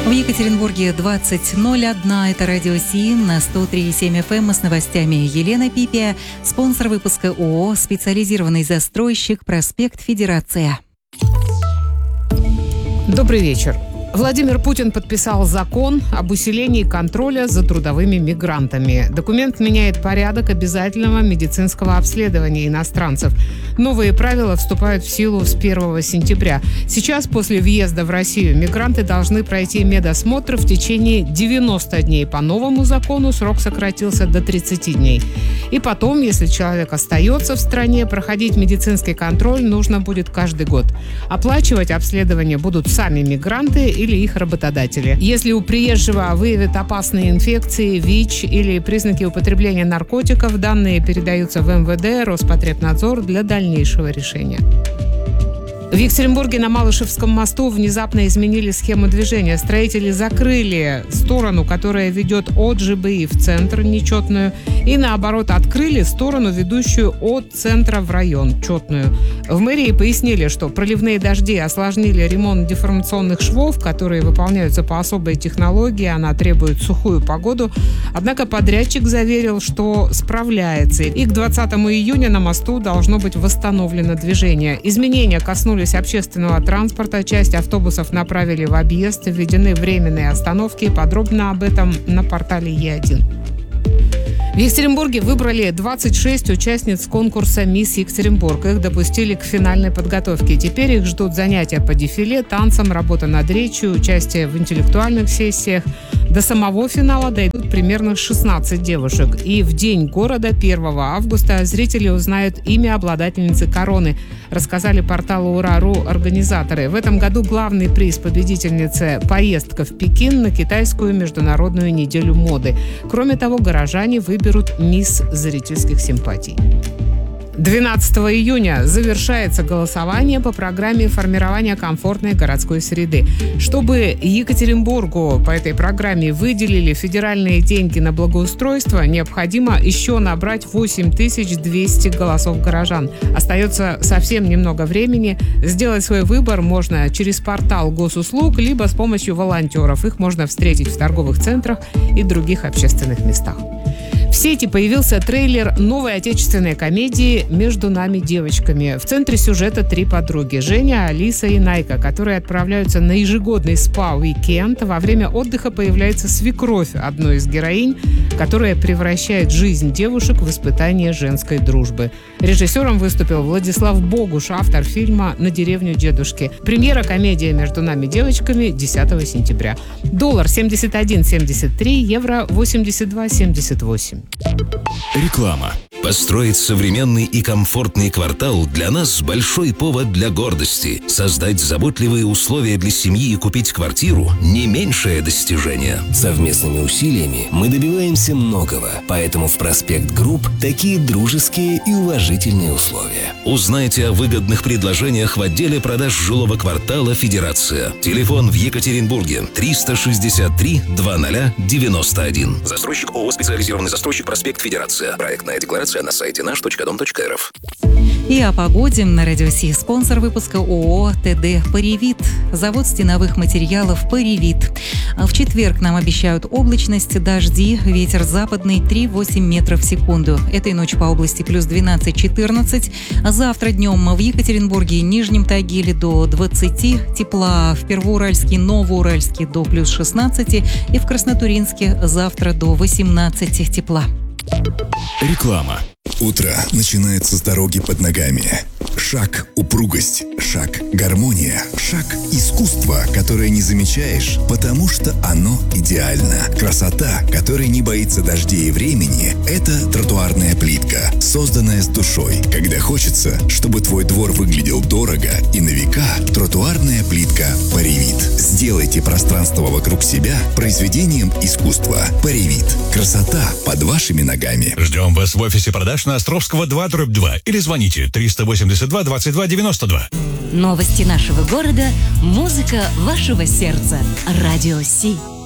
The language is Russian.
В Екатеринбурге 20:01. Это радио СИМ на 103,7 FM с новостями. Елена Пипия, спонсор выпуска ООО «Специализированный застройщик», проспект Федерация. Добрый вечер. Владимир Путин подписал закон об усилении контроля за трудовыми мигрантами. Документ меняет порядок обязательного медицинского обследования иностранцев. Новые правила вступают в силу с 1 сентября. Сейчас, после въезда в Россию, мигранты должны пройти медосмотр в течение 90 дней. По новому закону срок сократился до 30 дней. И потом, если человек остается в стране, проходить медицинский контроль нужно будет каждый год. Оплачивать обследование будут сами мигранты или их работодатели. Если у приезжего выявят опасные инфекции, ВИЧ или признаки употребления наркотиков, данные передаются в МВД, Роспотребнадзор для дальнейшего решения. В Екатеринбурге на Малышевском мосту внезапно изменили схему движения. Строители закрыли сторону, которая ведет от ЖБИ в центр, нечетную, и наоборот открыли сторону, ведущую от центра в район, четную. В мэрии пояснили, что проливные дожди осложнили ремонт деформационных швов, которые выполняются по особой технологии, она требует сухую погоду. Однако подрядчик заверил, что справляется. И к 20 июня на мосту должно быть восстановлено движение. Изменения коснулись общественного транспорта. Часть автобусов направили в объезд, введены временные остановки. Подробно об этом на портале Е1. В Екатеринбурге выбрали 26 участниц конкурса «Мисс Екатеринбург». Их допустили к финальной подготовке. Теперь их ждут занятия по дефиле, танцам, работа над речью, участие в интеллектуальных сессиях. До самого финала дойдут примерно 16 девушек. И в день города, 1 августа, зрители узнают имя обладательницы короны, рассказали порталу Ура.ру организаторы. В этом году главный приз победительницы – поездка в Пекин на китайскую международную неделю моды. Кроме того, горожане выберут мисс зрительских симпатий. 12 июня завершается голосование по программе формирования комфортной городской среды. Чтобы Екатеринбургу по этой программе выделили федеральные деньги на благоустройство, необходимо еще набрать 8200 голосов горожан. Остается совсем немного времени. Сделать свой выбор можно через портал госуслуг, либо с помощью волонтеров. Их можно встретить в торговых центрах и других общественных местах. В сети появился трейлер новой отечественной комедии «Между нами девочками». В центре сюжета 3 подруги – Женя, Алиса и Найка, которые отправляются на ежегодный спа-уикенд. Во время отдыха появляется свекровь одной из героинь, которая превращает жизнь девушек в испытание женской дружбы. Режиссером выступил Владислав Богуш, автор фильма «На деревню дедушки». Премьера комедии «Между нами девочками» 10 сентября. $71.73, евро 82.78. Реклама. Построить современный и комфортный квартал для нас большой повод для гордости. Создать заботливые условия для семьи и купить квартиру – не меньшее достижение. Совместными усилиями мы добиваемся многого, поэтому в Проспект Групп такие дружеские и уважительные условия. Узнайте о выгодных предложениях в отделе продаж жилого квартала «Федерация». Телефон в Екатеринбурге 363 2091. Застройщик ООО «Специализированный застройщик», проспект Федерация. Проектная декларация на сайте наш.дом.рф. И о погоде на радио СИ. Спонсор выпуска ООО «ТД Паривит». Завод стеновых материалов «Паривит». В четверг нам обещают облачность, дожди, ветер западный 3,8 метров в секунду. Этой ночью по области плюс 12-14. Завтра днем в Екатеринбурге и Нижнем Тагиле до 20 тепла. В Первоуральске, Новоуральске до плюс 16. И в Краснотуринске завтра до 18 тепла. Реклама. Утро начинается с дороги под ногами. Шаг – упругость, шаг – гармония, шаг – искусство, которое не замечаешь, потому что оно идеально. Красота, которая не боится дождей и времени – это тротуарная плитка, созданная с душой. Когда хочется, чтобы твой двор выглядел дорого и на века, тротуарная плитка Паривит. Сделайте пространство вокруг себя произведением искусства. Паривит. Красота под вашими ногами. Ждем вас в офисе продаж на Островского 2/2 или звоните 382 22 92. Новости нашего города, музыка вашего сердца. Радио Си.